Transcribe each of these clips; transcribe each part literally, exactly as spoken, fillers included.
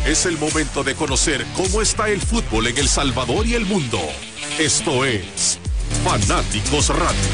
Es el momento de conocer cómo está el fútbol en El Salvador y el mundo. Esto es Fanáticos Radio.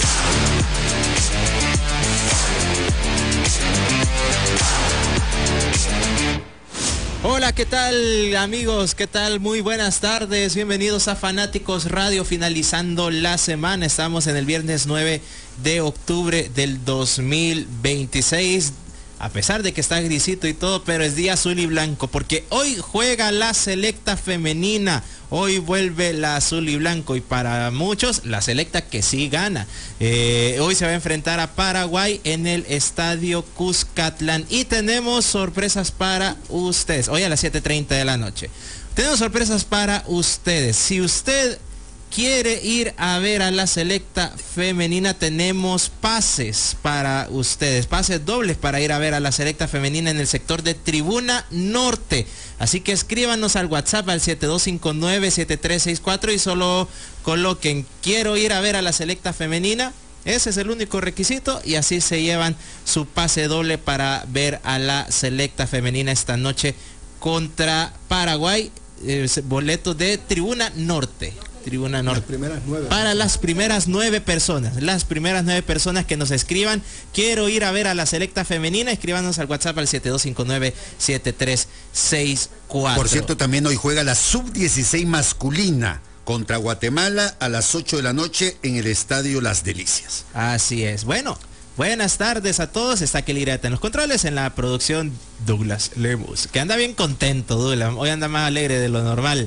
Hola, ¿qué tal amigos? ¿Qué tal? Muy buenas tardes. Bienvenidos a Fanáticos Radio, finalizando la semana. Estamos en el viernes nueve de octubre del dos mil veintiséis. A pesar de que está grisito y todo, pero es día azul y blanco, porque hoy juega la selecta femenina. Hoy vuelve la azul y blanco y para muchos la selecta que sí gana. Eh, hoy se va a enfrentar a Paraguay en el Estadio Cuscatlán y tenemos sorpresas para ustedes. Hoy a las siete treinta de la noche. Tenemos sorpresas para ustedes. Si usted quiere ir a ver a la selecta femenina, tenemos pases para ustedes, pases dobles para ir a ver a la selecta femenina en el sector de Tribuna Norte. Así que escríbanos al WhatsApp al siete dos cinco nueve siete tres seis cuatro y solo coloquen quiero ir a ver a la selecta femenina. Ese es el único requisito y así se llevan su pase doble para ver a la selecta femenina esta noche contra Paraguay. Eh, boleto de Tribuna Norte. Tribuna Norte. Las primeras nueve. Para las primeras nueve personas. Las primeras nueve personas que nos escriban, quiero ir a ver a la selecta femenina, escríbanos al WhatsApp al siete dos cinco nueve siete tres seis cuatro. Por cierto, también hoy juega la sub dieciséis masculina contra Guatemala a las ocho de la noche en el Estadio Las Delicias. Así es. Bueno, buenas tardes a todos. Está Kelly Irata en los controles, en la producción Douglas Lemus, que anda bien contento, Douglas. Hoy anda más alegre de lo normal.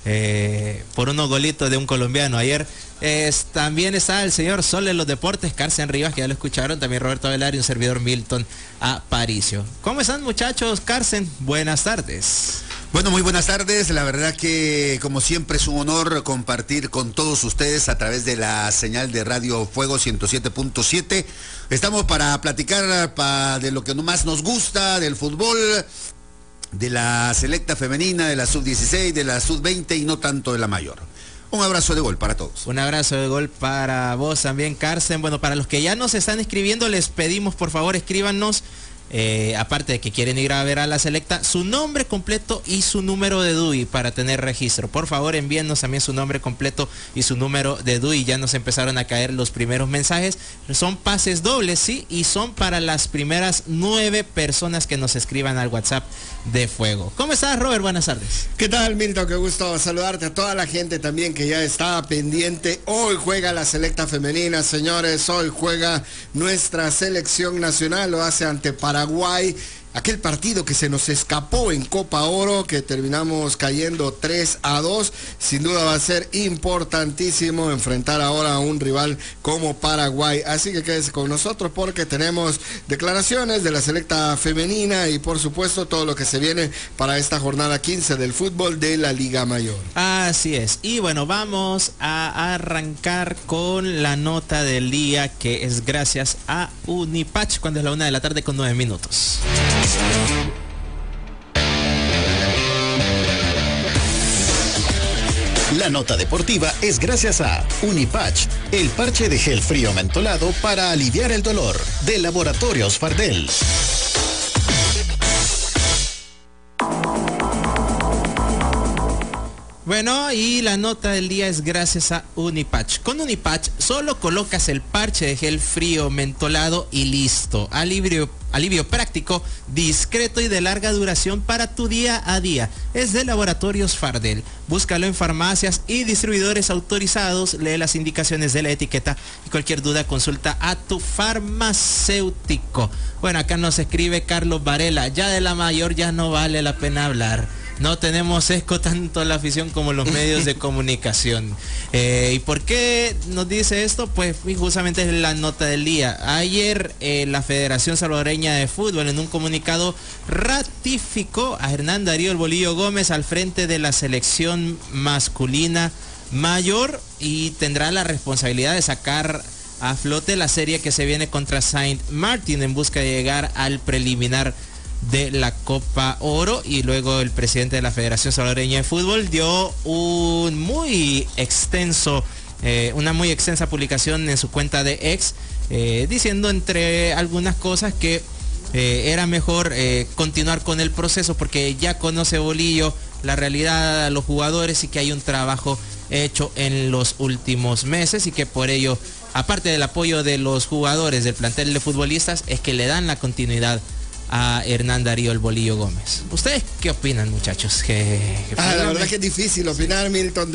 Eh, por unos golitos de un colombiano ayer. Eh, también está el señor Sol de los Deportes, Carsen Rivas, que ya lo escucharon, también Roberto Avelar y un servidor Milton Aparicio. ¿Cómo están, muchachos? Carsen, buenas tardes. Bueno, muy buenas tardes. La verdad que como siempre es un honor compartir con todos ustedes a través de la señal de Radio Fuego ciento siete punto siete. Estamos para platicar pa, de lo que más nos gusta, del fútbol, de la selecta femenina, de la sub dieciséis, de la sub veinte y no tanto de la mayor. Un abrazo de gol para todos. Un abrazo de gol para vos también, Carsen. Bueno, para los que ya nos están escribiendo, les pedimos por favor escríbanos, eh, aparte de que quieren ir a ver a la selecta, su nombre completo y su número de D U I para tener registro. Por favor, envíennos también su nombre completo y su número de D U I. Ya nos empezaron a caer los primeros mensajes. Son pases dobles, sí, y son para las primeras nueve personas que nos escriban al WhatsApp de Fuego. ¿Cómo estás, Robert? Buenas tardes. ¿Qué tal, Milton? Qué gusto saludarte, a toda la gente también que ya está pendiente. Hoy juega la selecta femenina, señores. Hoy juega nuestra selección nacional, lo hace ante Paraguay. Aquel partido que se nos escapó en Copa Oro, que terminamos cayendo tres a dos, sin duda va a ser importantísimo enfrentar ahora a un rival como Paraguay. Así que quédese con nosotros porque tenemos declaraciones de la selecta femenina y por supuesto todo lo que se viene para esta jornada quince del fútbol de la Liga Mayor. Así es. Y bueno, vamos a arrancar con la nota del día, que es gracias a Unipatch, cuando es la una de la tarde con nueve minutos. La nota deportiva es gracias a Unipatch, el parche de gel frío mentolado para aliviar el dolor, de Laboratorios Fardel. Bueno, y la nota del día es gracias a Unipatch. Con Unipatch solo colocas el parche de gel frío mentolado y listo. Alivio, alivio práctico, discreto y de larga duración para tu día a día. Es de Laboratorios Fardel. Búscalo en farmacias y distribuidores autorizados. Lee las indicaciones de la etiqueta y cualquier duda consulta a tu farmacéutico. Bueno, acá nos escribe Carlos Varela. Ya de la mayor ya no vale la pena hablar. No tenemos esco tanto la afición como los medios de comunicación. Eh, ¿Y por qué nos dice esto? Pues justamente es la nota del día. Ayer eh, la Federación Salvadoreña de Fútbol en un comunicado ratificó a Hernán Darío El Bolillo Gómez al frente de la selección masculina mayor y tendrá la responsabilidad de sacar a flote la serie que se viene contra Saint Martin en busca de llegar al preliminar de la Copa Oro. Y luego el presidente de la Federación Salvadoreña de Fútbol dio un muy extenso, eh, una muy extensa publicación en su cuenta de X, eh, diciendo entre algunas cosas que eh, era mejor eh, continuar con el proceso porque ya conoce Bolillo la realidad de los jugadores y que hay un trabajo hecho en los últimos meses y que por ello, aparte del apoyo de los jugadores del plantel de futbolistas, es que le dan la continuidad a Hernán Darío el Bolillo Gómez. ¿Ustedes qué opinan, muchachos? ¿Qué, qué ah, la verdad que es difícil opinar, Milton.